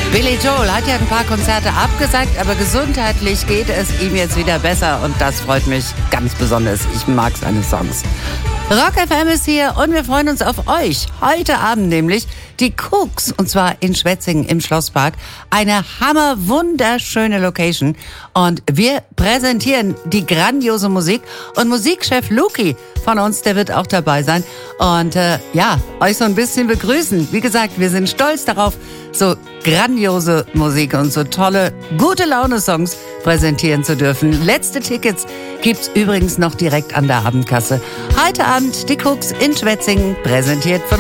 Billy Joel hat ja ein paar Konzerte abgesagt, aber gesundheitlich geht es ihm jetzt wieder besser und das freut mich ganz besonders. Ich mag seine Songs. Rock FM ist hier und wir freuen uns auf euch. Heute Abend nämlich die Cooks und zwar in Schwetzingen im Schlosspark. Eine hammerwunderschöne Location und wir präsentieren die grandiose Musik und Musikchef Luki von uns, der wird auch dabei sein und euch so ein bisschen begrüßen. Wie gesagt, wir sind stolz darauf, so grandiose Musik und so tolle, gute Laune-Songs präsentieren zu dürfen. Letzte Tickets gibt's übrigens noch direkt an der Abendkasse. Heute Abend die Cooks in Schwetzingen, präsentiert von